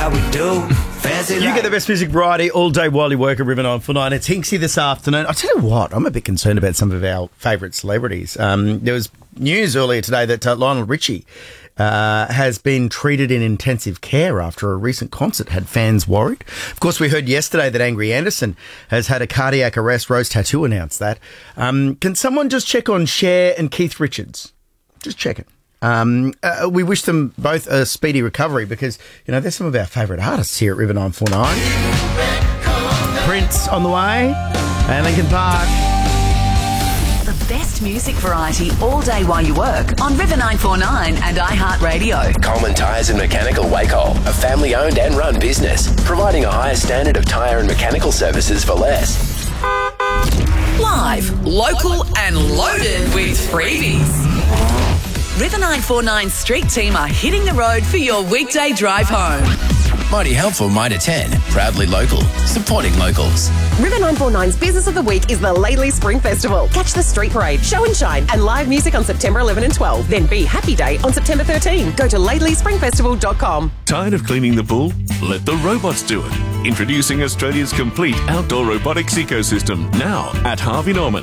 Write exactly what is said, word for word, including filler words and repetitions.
how we do. Fancy You life. get the best music variety all day while you work at River nine four nine. It's Hinksy this afternoon. I tell you what, I'm a bit concerned about some of our favourite celebrities. Um, there was news earlier today that uh, Lionel Richie uh, has been treated in intensive care after a recent concert had fans worried. Of course, we heard yesterday that Angry Anderson has had a cardiac arrest. Rose Tattoo announced that. Um, can someone just check on Cher and Keith Richards? Just check it. Um, uh, we wish them both a speedy recovery because, you know, they're some of our favourite artists here at River nine four nine. Prince on the way and Linkin Park. The best music variety all day while you work on River nine four nine and iHeartRadio. Coleman Tyres and Mechanical Wacol, a family-owned and run business, providing a higher standard of tyre and mechanical services for less. Live, local and loaded with freebies. River nine four nine Street Team are hitting the road for your weekday drive home. Mighty helpful, Mitre ten, proudly local, supporting locals. River nine four nine's Business of the Week is the Laidley Spring Festival. Catch the street parade, show and shine, and live music on September eleventh and twelfth. Then Be Happy Day on September thirteenth. Go to laidley spring festival dot com. Tired of cleaning the pool? Let the robots do it. Introducing Australia's complete outdoor robotics ecosystem now at Harvey Norman.